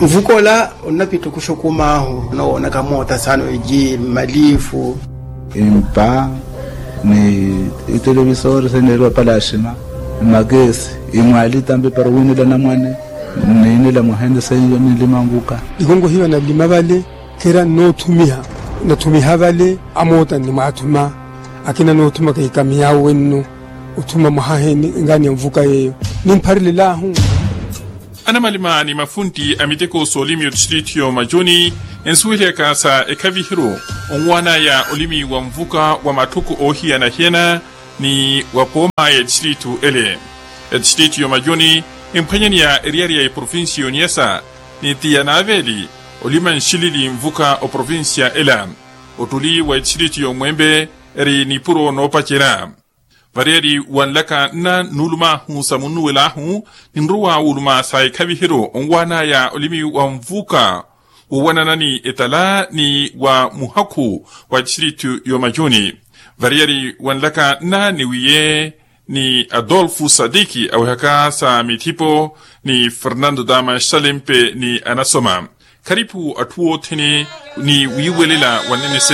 Mvukola unapita kushukumaho naona kamota sana eji malifu impa ni televisor senelo palashima magesi imwali tambe parwini la namwane nini la muhende senyo ni limanguka igongo hiyo na limabale kera no tumiha bale amota ni matuma akina no tuma kai kamia wenno utuma muhaheni ngani mvuka yeyo nimparile lahu ana malima ni mafundi amiteko solimi district yo majoni ensuile kasa ekavihiro onwana ya olimi wa mvuka wa matuku ohia na hiena ni wapoma ya district ele district yo majoni empanyani ya eriaria ya provinsi yoniesa ni tia na aveli olima nshilili mvuka o provinsia ela otuli wa district yo mwembe eri ni puro no pachera varieri wanlaka na nuluma hu samunu wela hu nruwa uluma sai kabihiro onwana ya olimi wa mvuka uwana nani etala ni wa muhaku wa distritu yomajoni varieri wanlaka na niwiye ni Adolfo Sadiki au haka sa mitipo ni Fernando Dama Shalempe ni anasoma karipu atuo tene ni wiwelela wanene